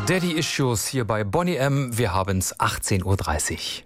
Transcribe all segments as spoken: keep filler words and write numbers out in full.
Daddy Issues hier bei Bonnie M. Wir haben's achtzehn Uhr dreißig.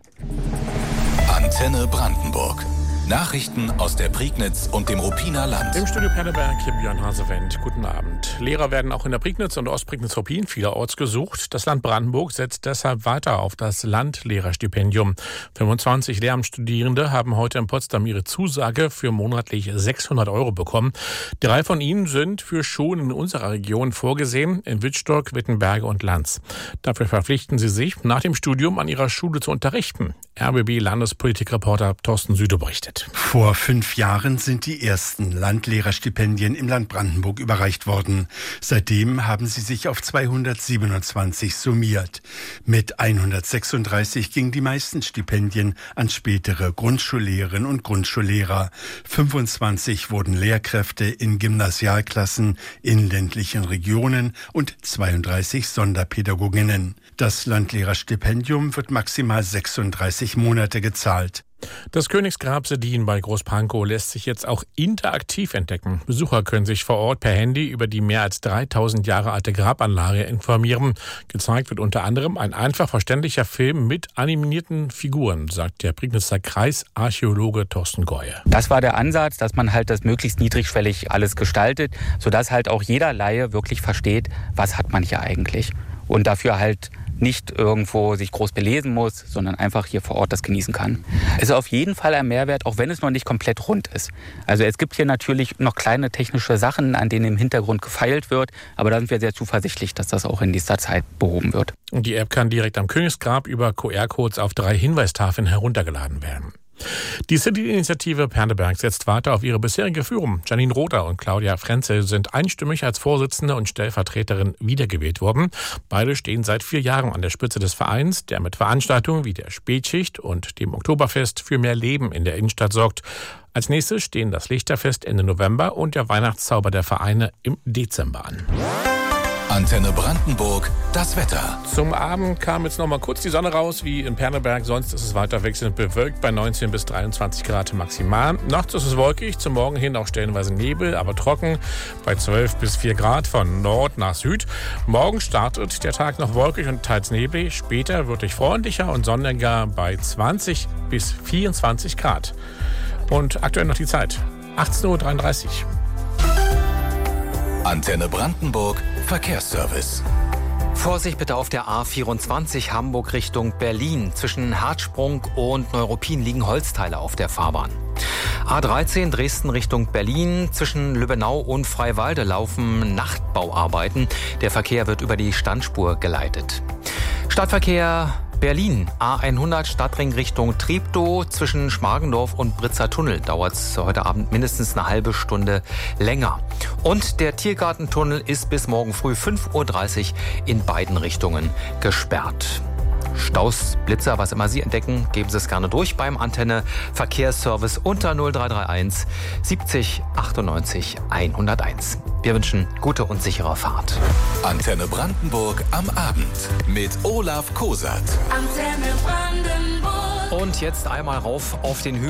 Antenne Brandenburg. Nachrichten aus der Prignitz und dem Ruppiner Land. Im Studio Perneberg hier Björn Hasewendt. Guten Abend. Lehrer werden auch in der Prignitz und Ostprignitz-Ruppin vielerorts gesucht. Das Land Brandenburg setzt deshalb weiter auf das Landlehrerstipendium. fünfundzwanzig Lehramtsstudierende haben heute in Potsdam ihre Zusage für monatlich sechshundert Euro bekommen. Drei von ihnen sind für Schulen in unserer Region vorgesehen, in Wittstock, Wittenberge und Lanz. Dafür verpflichten sie sich, nach dem Studium an ihrer Schule zu unterrichten. R B B-Landespolitikreporter Thorsten Süde berichtet. Vor fünf Jahren sind die ersten Landlehrerstipendien im Land Brandenburg überreicht worden. Seitdem haben sie sich auf zweihundertsiebenundzwanzig summiert. Mit hundertsechsunddreißig gingen die meisten Stipendien an spätere Grundschullehrerinnen und Grundschullehrer. fünfundzwanzig wurden Lehrkräfte in Gymnasialklassen in ländlichen Regionen und zweiunddreißig Sonderpädagoginnen. Das Landlehrerstipendium wird maximal sechsunddreißig Monate gezahlt. Das Königsgrab Sedin bei Großpankow lässt sich jetzt auch interaktiv entdecken. Besucher können sich vor Ort per Handy über die mehr als dreitausend Jahre alte Grabanlage informieren. Gezeigt wird unter anderem ein einfach verständlicher Film mit animierten Figuren, sagt der Prignitzer Kreisarchäologe Thorsten Goye. Das war der Ansatz, dass man halt das möglichst niedrigschwellig alles gestaltet, sodass halt auch jeder Laie wirklich versteht, was hat man hier eigentlich. Und dafür halt nicht irgendwo sich groß belesen muss, sondern einfach hier vor Ort das genießen kann. Es ist auf jeden Fall ein Mehrwert, auch wenn es noch nicht komplett rund ist. Also es gibt hier natürlich noch kleine technische Sachen, an denen im Hintergrund gefeilt wird, aber da sind wir sehr zuversichtlich, dass das auch in nächster Zeit behoben wird. Und die App kann direkt am Königsgrab über Q R-Codes auf drei Hinweistafeln heruntergeladen werden. Die City-Initiative Perneberg setzt weiter auf ihre bisherige Führung. Janine Rother und Claudia Frenzel sind einstimmig als Vorsitzende und Stellvertreterin wiedergewählt worden. Beide stehen seit vier Jahren an der Spitze des Vereins, der mit Veranstaltungen wie der Spätschicht und dem Oktoberfest für mehr Leben in der Innenstadt sorgt. Als nächstes stehen das Lichterfest Ende November und der Weihnachtszauber der Vereine im Dezember an. Antenne Brandenburg, das Wetter. Zum Abend kam jetzt noch mal kurz die Sonne raus, wie in Perneberg. Sonst ist es weiter wechselnd bewölkt bei neunzehn bis dreiundzwanzig Grad maximal. Nachts ist es wolkig, zum Morgen hin auch stellenweise Nebel, aber trocken bei zwölf bis vier Grad von Nord nach Süd. Morgen startet der Tag noch wolkig und teils neblig. Später wird es freundlicher und sonniger bei zwanzig bis vierundzwanzig Grad. Und aktuell noch die Zeit, achtzehn Uhr dreiunddreißig. Antenne Brandenburg, Verkehrsservice. Vorsicht bitte auf der A vierundzwanzig Hamburg Richtung Berlin. Zwischen Herzsprung und Neuruppin liegen Holzteile auf der Fahrbahn. A dreizehn Dresden Richtung Berlin. Zwischen Lübbenau und Freiwalde laufen Nachtbauarbeiten. Der Verkehr wird über die Standspur geleitet. Stadtverkehr Berlin, A hundert Stadtring Richtung Treptow. Zwischen Schmargendorf und Britzer Tunnel dauert es heute Abend mindestens eine halbe Stunde länger. Und der Tiergartentunnel ist bis morgen früh fünf Uhr dreißig in beiden Richtungen gesperrt. Staus, Blitzer, was immer Sie entdecken, geben Sie es gerne durch beim Antenne Verkehrsservice unter null drei drei eins siebzig achtundneunzig hunderteins. Wir wünschen gute und sichere Fahrt. Antenne Brandenburg am Abend mit Olaf Kosat. Antenne Brandenburg. Und jetzt einmal rauf auf den Hügel.